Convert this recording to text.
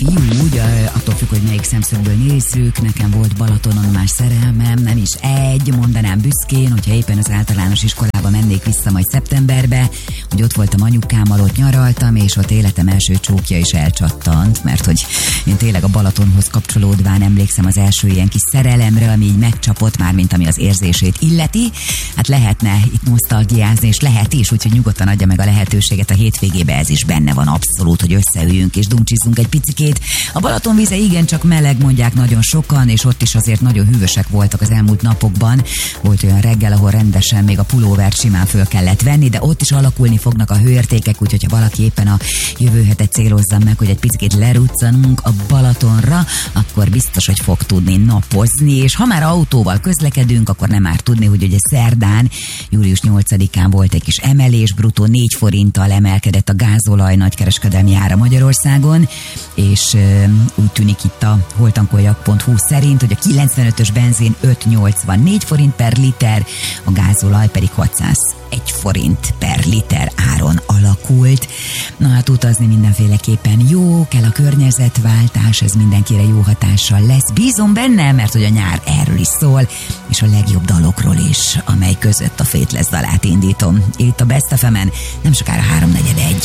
fiú, ugye, attól függ, hogy melyik szemszögből nézzük, nekem volt Balatonon más szerelmem, nem is egy, mondanám büszkén, hogyha éppen az általános iskolába mennék vissza majd szeptemberbe, hogy ott voltam anyukámmal, ott nyaraltam, és ott életem első csókja is elcsattant, mert hogy én tényleg a Balatonhoz kapcsolódván emlékszem az első ilyen kis szerelemre, ami így megcsapott már, mint ami az érzését illeti. Hát lehetne itt nosztalgiázni, és lehet is, úgyhogy nyugodtan adja meg a lehetőséget a hétvégébe, ez is benne van abszolút, hogy összeüljünk és dumcsizzunk egy picikét. A Balaton víze igencsak meleg, mondják nagyon sokan, és ott is azért nagyon hűvösek voltak az elmúlt napokban. Volt olyan reggel, ahol rendesen még a pulóvert simán föl kellett venni, de ott is alakulni fognak a hőértékek, úgyhogy ha valaki éppen a jövő hetet célozza meg, hogy egy picit leruccanunk a Balatonra, akkor biztos, hogy fog tudni napozni, és ha már autóval közlekedünk, akkor nem már tudni, hogy ugye szerdán, július 8-án volt egy kis emelés, bruttó 4 forinttal emelkedett a gázolaj nagykereskedelmi ára Magyarországon, és úgy tűnik itt a holtankoljak.hu szerint, hogy a 95-ös benzin 5,84 forint per liter, a gázolaj pedig 601 forint per liter áron alakult. Na hát utazni mindenféleképpen jó, kell a környezetváltás, ez mindenkire jó hatással lesz. Bízom benne, mert hogy a nyár erről is szól, és a legjobb dalokról is, amely között a Faithless dalát indítom. Itt a Best FM-en, nem sokára 3:41.